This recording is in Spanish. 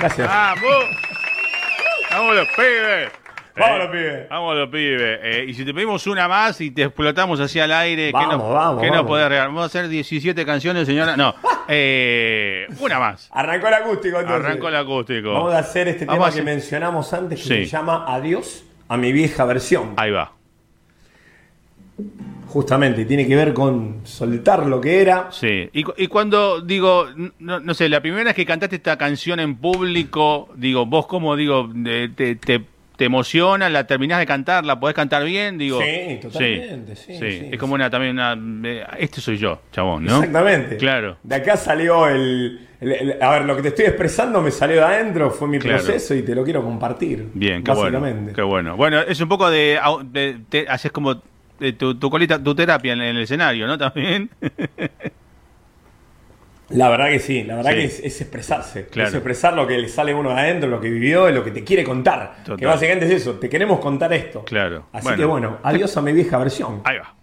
Gracias. ¡Vamos! ¡Vamos los pibes! Vamos los pibes. Vamos los pibes. Y si te pedimos una más y te explotamos así al aire, Vamos, ¿qué nos vamos. podés regalar? Vamos a hacer 17 canciones, señora. No, una más. Arrancó el acústico entonces. Arrancó el acústico. Vamos a hacer este Vamos tema a hacer- que mencionamos antes, que Sí. se llama Adiós a mi vieja versión. Ahí va. Justamente, tiene que ver con soltar lo que era. Sí. Y cuando digo, no sé, la primera vez que cantaste esta canción en público, digo, vos cómo, digo, te emociona, la terminás de cantar, la podés cantar bien, digo. Sí, totalmente, sí, sí. Es como también una, este soy yo, chabón, ¿no? Exactamente. Claro. De acá salió a ver, lo que te estoy expresando me salió de adentro, fue mi Claro. proceso y te lo quiero compartir. Bien, qué bueno. básicamente. Qué bueno. Bueno, es un poco haces como tu colita, tu terapia en el escenario, ¿no? También. La verdad que sí, la verdad Sí. que es expresarse. Claro. Es expresar lo que le sale a uno de adentro, lo que vivió y lo que te quiere contar. Total. Que básicamente es eso, te queremos contar esto. Claro. Así Bueno. que bueno, adiós a mi vieja versión. Ahí va.